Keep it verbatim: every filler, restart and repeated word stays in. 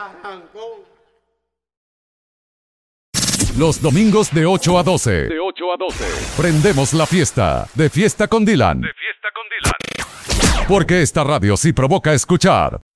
arrancó. Los domingos de ocho a doce. De ocho a doce. Prendemos la fiesta. De Fiesta con Dylan. De fiesta con Dylan. Porque esta radio sí provoca escuchar.